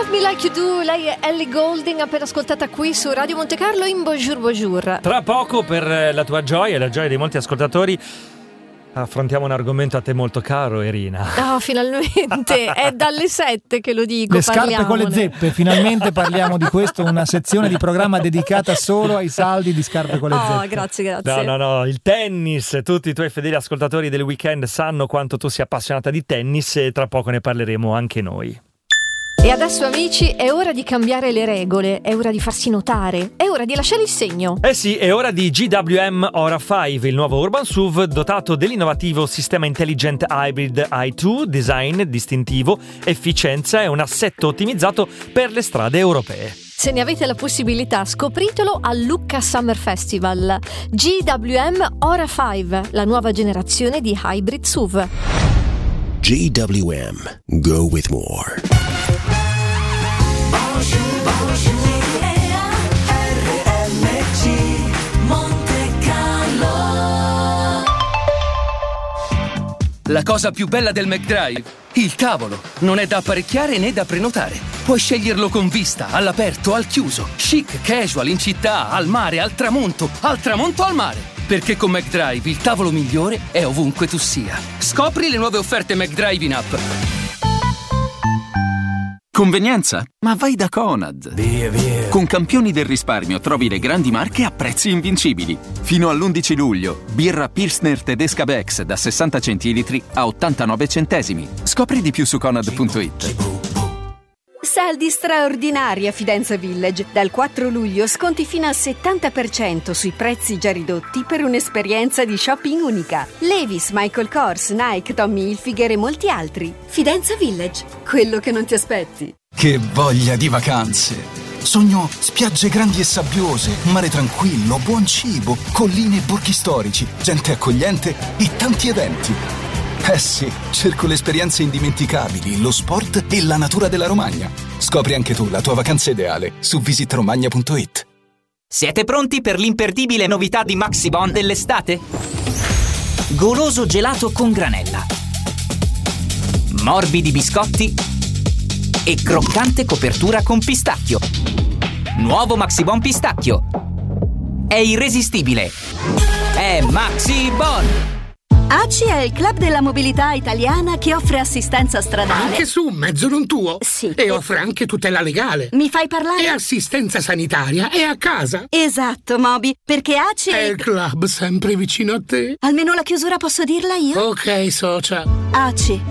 Love Me Like You Do, lei è Ellie Goulding, appena ascoltata qui su Radio Monte Carlo in Bonjour Bonjour. Tra poco, per la tua gioia e la gioia di molti ascoltatori, affrontiamo un argomento a te molto caro, Irina. Oh, finalmente, è dalle 7 che lo dico. Le scarpe con le zeppe, finalmente parliamo di questo, una sezione di programma dedicata solo ai saldi di scarpe con le zeppe. Grazie. No, il tennis, tutti i tuoi fedeli ascoltatori del weekend sanno quanto tu sia appassionata di tennis e tra poco ne parleremo anche noi. E adesso, amici, è ora di cambiare le regole, è ora di farsi notare, è ora di lasciare il segno. Eh sì, è ora di GWM Ora 5, il nuovo Urban SUV dotato dell'innovativo sistema Intelligent Hybrid i2, design distintivo, efficienza e un assetto ottimizzato per le strade europee. Se ne avete la possibilità, scopritelo al Lucca Summer Festival. GWM Ora 5, la nuova generazione di hybrid SUV. GWM, go with more. La cosa più bella del McDrive? Il tavolo. Non è da apparecchiare né da prenotare. Puoi sceglierlo con vista, all'aperto, al chiuso, chic, casual, in città, al mare, al tramonto al mare. Perché con McDrive il tavolo migliore è ovunque tu sia. Scopri le nuove offerte McDrive in app. Convenienza? Ma vai da Conad. Via. Con Campioni del Risparmio trovi le grandi marche a prezzi invincibili. Fino all'11 luglio, birra Pilsner Tedesca Bex da 60 centilitri a 89 centesimi. Scopri di più su Conad.it. Saldi straordinari a Fidenza Village. Dal 4 luglio sconti fino al 70% sui prezzi già ridotti per un'esperienza di shopping unica. Levi's, Michael Kors, Nike, Tommy Hilfiger e molti altri. Fidenza Village, quello che non ti aspetti. Che voglia di vacanze! Sogno spiagge grandi e sabbiose, mare tranquillo, buon cibo, colline e borghi storici, gente accogliente e tanti eventi. Eh sì, cerco le esperienze indimenticabili, lo sport e la natura della Romagna. Scopri anche tu la tua vacanza ideale su visitromagna.it. Siete pronti per l'imperdibile novità di Maxibon dell'estate? Goloso gelato con granella, morbidi biscotti e croccante copertura con pistacchio. Nuovo Maxibon pistacchio. È irresistibile. È Maxibon. ACI è il club della mobilità italiana che offre assistenza stradale. Anche su un mezzo non tuo? Sì. E offre anche tutela legale. Mi fai parlare? E assistenza sanitaria e a casa. Esatto, Moby, perché ACI è il club sempre vicino a te. Almeno la chiusura posso dirla io? Ok, socia. ACI,